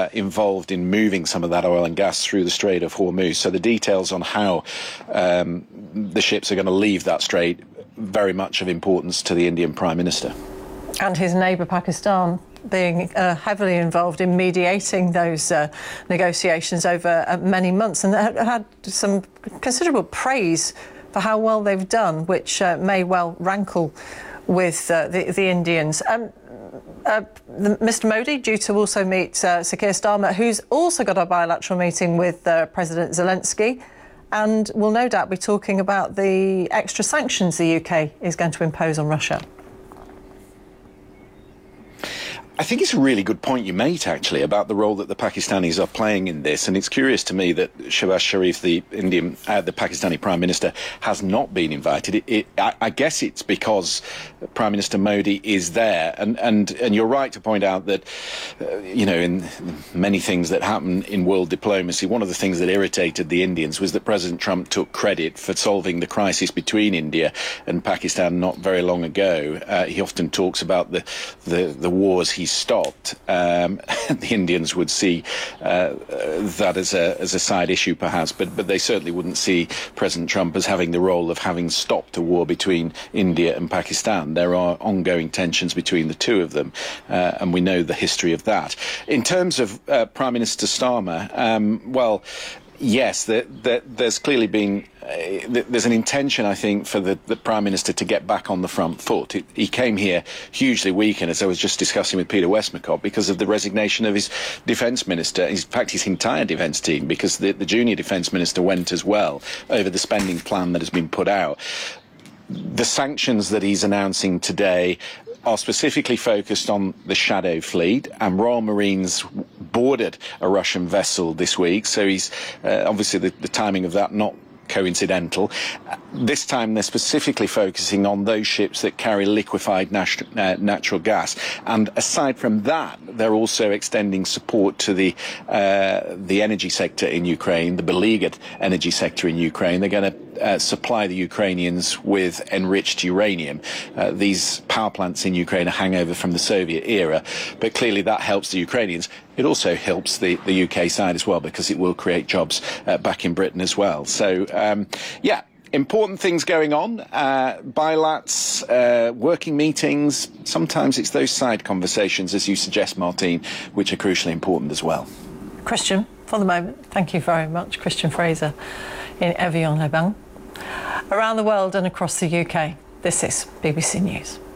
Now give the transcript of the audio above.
involved in moving some of that oil and gas through the Strait of Hormuz. So the details on how the ships are going to leave that strait, very much of importance to the Indian Prime Minister. And his neighbour Pakistan being heavily involved in mediating those negotiations over many months, and had some considerable praise for how well they've done, which may well rankle with the Indians. Mr Modi due to also meet Sir Keir Starmer, who's also got a bilateral meeting with President Zelensky, and will no doubt be talking about the extra sanctions the UK is going to impose on Russia. I think it's a really good point you made, actually, about the role that the Pakistanis are playing in this. And it's curious to me that Shehbaz Sharif, the Pakistani Prime Minister, has not been invited. I guess it's because Prime Minister Modi is there. And you're right to point out that, you know, in many things that happen in world diplomacy, one of the things that irritated the Indians was that President Trump took credit for solving the crisis between India and Pakistan not very long ago. He often talks about the wars he stopped. The Indians would see that as a side issue, perhaps, but they certainly wouldn't see President Trump as having the role of having stopped a war between India and Pakistan. There are ongoing tensions between the two of them, and we know the history of that. In terms of Prime Minister Starmer, well, yes, there's clearly been there's an intention, I think, for the Prime Minister to get back on the front foot. He came here hugely weakened, as I was just discussing with Peter Westmacott, because of the resignation of his Defence Minister, in fact his entire Defence team, because the junior Defence Minister went as well over the spending plan that has been put out. The sanctions that he's announcing today are specifically focused on the Shadow Fleet, and Royal Marines boarded a Russian vessel this week, so he's obviously the timing of that not coincidental. This time they're specifically focusing on those ships that carry liquefied natural gas, and aside from that, they're also extending support to the energy sector in Ukraine, the beleaguered energy sector in Ukraine. They're going to supply the Ukrainians with enriched uranium. These power plants in Ukraine are hangover from the Soviet era, but clearly that helps the Ukrainians. It also helps the UK side as well, because it will create jobs back in Britain as well. So, yeah, important things going on. Bilats, working meetings. Sometimes it's those side conversations, as you suggest, Martine, which are crucially important as well. Christian, for the moment, thank you very much. Christian Fraser in Evian-les-Bains. Around the world and across the UK, this is BBC News.